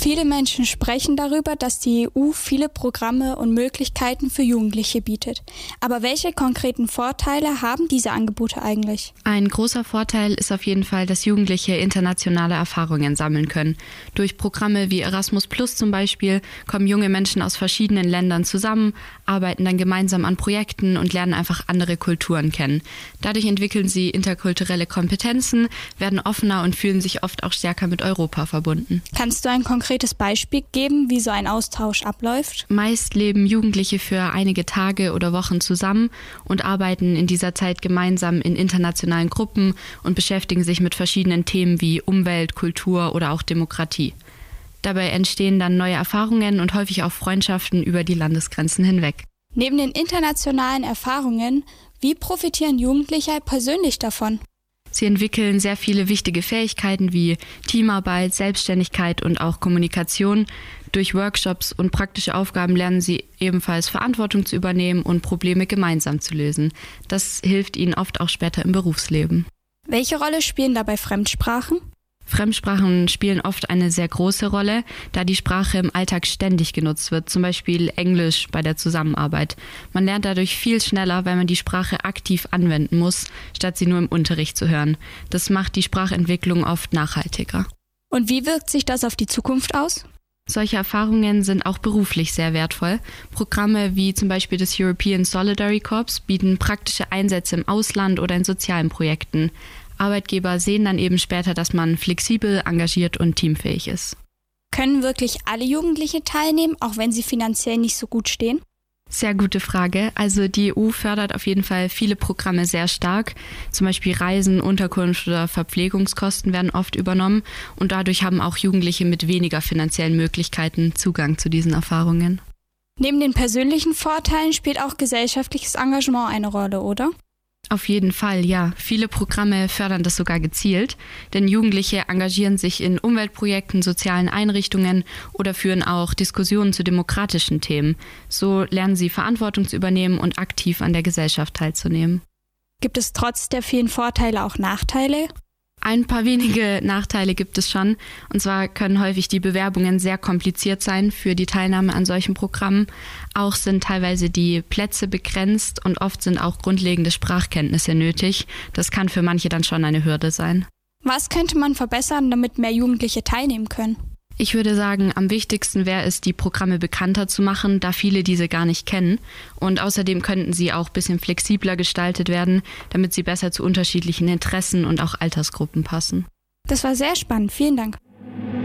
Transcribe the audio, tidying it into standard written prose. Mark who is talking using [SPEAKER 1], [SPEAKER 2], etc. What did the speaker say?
[SPEAKER 1] Viele Menschen sprechen darüber, dass die EU viele Programme und Möglichkeiten für Jugendliche bietet. Aber welche konkreten Vorteile haben diese Angebote eigentlich?
[SPEAKER 2] Ein großer Vorteil ist auf jeden Fall, dass Jugendliche internationale Erfahrungen sammeln können. Durch Programme wie Erasmus Plus zum Beispiel kommen junge Menschen aus verschiedenen Ländern zusammen, arbeiten dann gemeinsam an Projekten und lernen einfach andere Kulturen kennen. Dadurch entwickeln sie interkulturelle Kompetenzen, werden offener und fühlen sich oft auch stärker mit Europa verbunden.
[SPEAKER 1] Kannst du ein konkretes Beispiel geben, wie so ein Austausch abläuft?
[SPEAKER 2] Meist leben Jugendliche für einige Tage oder Wochen zusammen und arbeiten in dieser Zeit gemeinsam in internationalen Gruppen und beschäftigen sich mit verschiedenen Themen wie Umwelt, Kultur oder auch Demokratie. Dabei entstehen dann neue Erfahrungen und häufig auch Freundschaften über die Landesgrenzen hinweg.
[SPEAKER 1] Neben den internationalen Erfahrungen, wie profitieren Jugendliche persönlich davon?
[SPEAKER 2] Sie entwickeln sehr viele wichtige Fähigkeiten wie Teamarbeit, Selbstständigkeit und auch Kommunikation. Durch Workshops und praktische Aufgaben lernen sie ebenfalls Verantwortung zu übernehmen und Probleme gemeinsam zu lösen. Das hilft ihnen oft auch später im Berufsleben.
[SPEAKER 1] Welche Rolle spielen dabei Fremdsprachen?
[SPEAKER 2] Fremdsprachen spielen oft eine sehr große Rolle, da die Sprache im Alltag ständig genutzt wird, zum Beispiel Englisch bei der Zusammenarbeit. Man lernt dadurch viel schneller, weil man die Sprache aktiv anwenden muss, statt sie nur im Unterricht zu hören. Das macht die Sprachentwicklung oft nachhaltiger.
[SPEAKER 1] Und wie wirkt sich das auf die Zukunft aus?
[SPEAKER 2] Solche Erfahrungen sind auch beruflich sehr wertvoll. Programme wie zum Beispiel das European Solidarity Corps bieten praktische Einsätze im Ausland oder in sozialen Projekten. Arbeitgeber sehen dann eben später, dass man flexibel, engagiert und teamfähig ist.
[SPEAKER 1] Können wirklich alle Jugendliche teilnehmen, auch wenn sie finanziell nicht so gut stehen?
[SPEAKER 2] Sehr gute Frage. Also die EU fördert auf jeden Fall viele Programme sehr stark. Zum Beispiel Reisen, Unterkunft oder Verpflegungskosten werden oft übernommen. Und dadurch haben auch Jugendliche mit weniger finanziellen Möglichkeiten Zugang zu diesen Erfahrungen.
[SPEAKER 1] Neben den persönlichen Vorteilen spielt auch gesellschaftliches Engagement eine Rolle, oder?
[SPEAKER 2] Auf jeden Fall, ja. Viele Programme fördern das sogar gezielt, denn Jugendliche engagieren sich in Umweltprojekten, sozialen Einrichtungen oder führen auch Diskussionen zu demokratischen Themen. So lernen sie Verantwortung zu übernehmen und aktiv an der Gesellschaft teilzunehmen.
[SPEAKER 1] Gibt es trotz der vielen Vorteile auch Nachteile?
[SPEAKER 2] Ein paar wenige Nachteile gibt es schon. Und zwar können häufig die Bewerbungen sehr kompliziert sein für die Teilnahme an solchen Programmen. Auch sind teilweise die Plätze begrenzt und oft sind auch grundlegende Sprachkenntnisse nötig. Das kann für manche dann schon eine Hürde sein.
[SPEAKER 1] Was könnte man verbessern, damit mehr Jugendliche teilnehmen können?
[SPEAKER 2] Ich würde sagen, am wichtigsten wäre es, die Programme bekannter zu machen, da viele diese gar nicht kennen. Und außerdem könnten sie auch ein bisschen flexibler gestaltet werden, damit sie besser zu unterschiedlichen Interessen und auch Altersgruppen passen.
[SPEAKER 1] Das war sehr spannend. Vielen Dank.